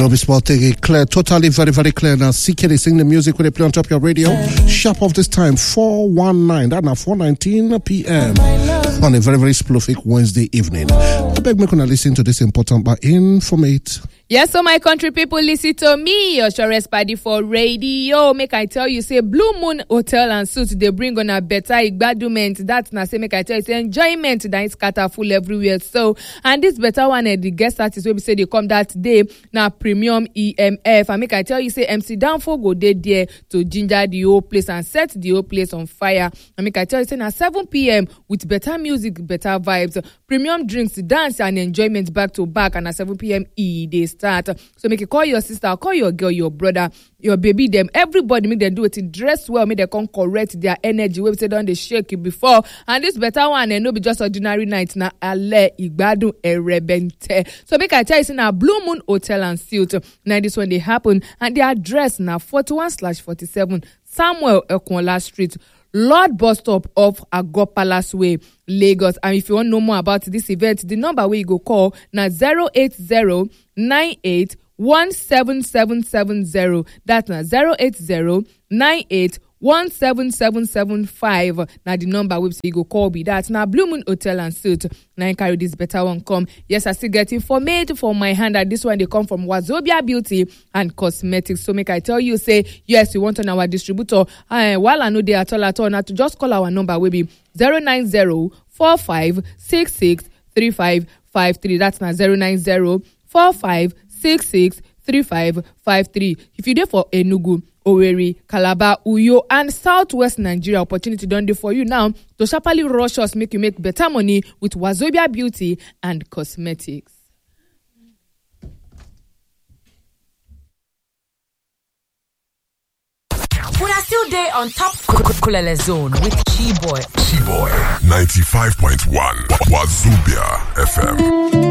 No be small thing, clear, totally very, very clear. Now, CK, they sing the music when they play on top of your radio. Sharp of this time, 4:19, that now 4:19 p.m. on a very, very prolific Wednesday evening. I beg me to listen to this important but informate. Yes, so my country people, listen to me, your surest party for radio. Make I tell you, say Blue Moon Hotel and Suits, they bring on a better igbadument. That's na say make I tell you, say enjoyment that is scatter full everywhere. So, and this better one, the guest artist will be say they come that day na premium EMF. And make I tell you, say MC Danfo go there to ginger the whole place and set the whole place on fire. And make I tell you, say na 7 p.m. with better music, better vibes, premium drinks, dance and enjoyment back to back. And at 7 p.m. they start. So make you call your sister, call your girl, your brother, your baby, them, everybody, make them do it, dress well, make them come correct their energy. We say don't they shake it before. And this better one, and no be just ordinary night, na ale igbadun erebente. So make I tell you, say na Blue Moon Hotel and Suites. Now this one they happen, and the address na 41/47 Samuel Ekwonla Street, Lord Bus Stop of Agor Palace Way, Lagos. And if you want to know more about this event, the number where you go call na 08098177770. That's na 08098177775. Now the number where you go call be that. Now Blue Moon Hotel and Suites. Now I carry this better one come. Yes, I still get information from my hand that this one they come from Wazobia Beauty and Cosmetics. So make I tell you, say yes, you want on our distributor. While I know they at all, now to just call our number will be 09045663553. That's now 09045663553. If you there for Enugu, Owerri, Calabar, Uyo, and Southwest Nigeria, opportunity done there for you now to sharply rush us, make you make better money with Wazobia Beauty and Cosmetics. We are still there on top Kulele Zone with Chiboy. Chiboy 95.1 Wazobia FM.